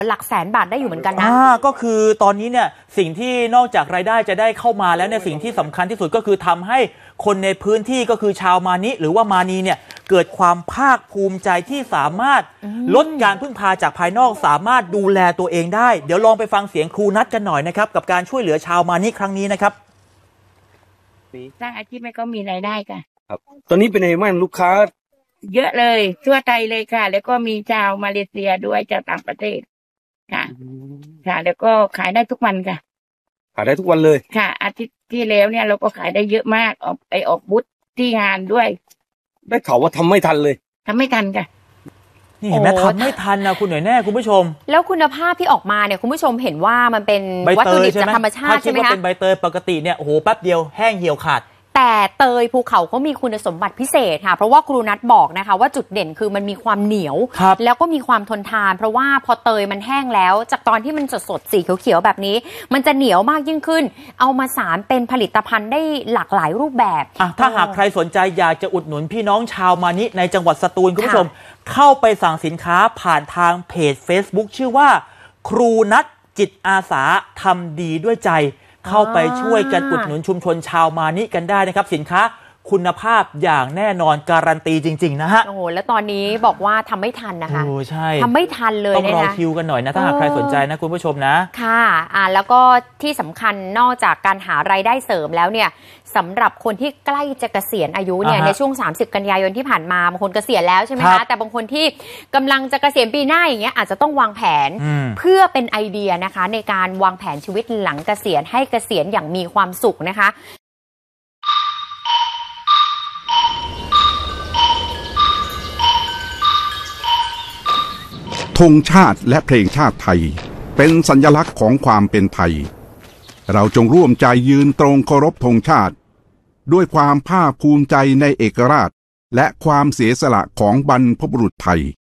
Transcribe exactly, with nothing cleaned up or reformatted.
หลักแสนบาทได้อยู่เหมือนกันนะก็คือตอนนี้เนี่ยสิ่งที่นอกจากรายได้จะได้เข้ามาแล้วเนี่ยสิ่งที่สำคัญที่สุดก็คือทำให้คนในพื้นที่ก็คือชาวมานิหรือว่ามานีเนี่ยเกิดความภาคภูมิใจที่สามารถลดการพึ่งพาจากภายนอกสามารถดูแลตัวเองได้เดี๋ยวลองไปฟังเสียงครูนัทกันหน่อยนะครับกับการช่วยเหลือชาวมานิครั้งนี้นะครับสร้างอาชีพให้เขามีรายได้ค่ะครับตอนนี้เป็นไงบ้างลูกค้าเยอะเลยทั่วไทยเลยค่ะแล้วก็มีชาวมาเลเซียด้วยจากต่างประเทศค่ะค่ะแล้วก็ขายได้ทุกวันค่ะขายได้ทุกวันเลยค่ะอาทิตย์ที่แล้วเนี่ยเราก็ขายได้เยอะมากออกไปออกบูธที่งานด้วยได้ข่าวว่าทำไม่ทันเลยทำไม่ทันค่ะนี่เห็นไหมทำไม่ทันนะคุณหน่อยแน่คุณผู้ชมแล้วคุณภาพที่ออกมาเนี่ยคุณผู้ชมเห็นว่ามันเป็นวัตถุดิบจากธรรมชาติใช่ไหมคะถ้าคิดว่าเป็นใบเตยปกติเนี่ยโอ้โหแป๊บเดียวแห้งเหี่ยวขาดแต่เตยภูเขาเขามีคุณสมบัติพิเศษค่ะเพราะว่าครูนัทบอกนะคะว่าจุดเด่นคือมันมีความเหนียวแล้วก็มีความทนทานเพราะว่าพอเตยมันแห้งแล้วจากตอนที่มันสดๆสีเขียวๆแบบนี้มันจะเหนียวมากยิ่งขึ้นเอามาสารเป็นผลิตภัณฑ์ได้หลากหลายรูปแบบถ้าหากใครสนใจอยากจะอุดหนุนพี่น้องชาวมานิในจังหวัดสตูลคุณผู้ชมเข้าไปสั่งสินค้าผ่านทางเพจ Facebook ชื่อว่าครูนัทจิตอาสาทำดีด้วยใจเข้าไปช่วยกันอุดหนุนชุมชนชาวมานิกันได้นะครับสินค้าคุณภาพอย่างแน่นอนการันตีจริงๆนะฮะโอ้โหแล้วตอนนี้บอกว่าทำไม่ทันนะคะโอ้ใช่ทำไม่ทันเลยต้องรอคิวกันหน่อยนะถ้าหากใครสนใจนะคุณผู้ชมนะค่ะอ่าแล้วก็ที่สำคัญนอกจากการหารายได้เสริมแล้วเนี่ยสำหรับคนที่ใกล้จะเกษียณอายุเนี่ยในช่วงสามสิบกันยายนที่ผ่านมาบางคนเกษียณแล้วใช่ไหมคะแต่บางคนที่กำลังจะเกษียณปีหน้าอย่างเงี้ยอาจจะต้องวางแผนเพื่อเป็นไอเดียนะคะในการวางแผนชีวิตหลังเกษียณให้เกษียณอย่างมีความสุขนะคะธงชาติและเพลงชาติไทยเป็นสัญลักษณ์ของความเป็นไทยเราจงร่วมใจยืนตรงเคารพธงชาติด้วยความภาคภูมิใจในเอกราชและความเสียสละของบรรพบุรุษไทย